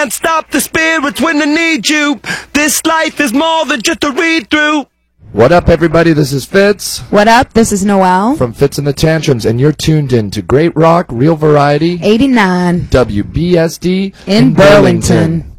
Can't stop the spirits when they need you. This life is more than just a read-through. What up, everybody? This is Fitz. What up? This is Noelle from Fitz and the Tantrums, and you're tuned in to Great Rock, Real Variety, 89 WBSD in Burlington.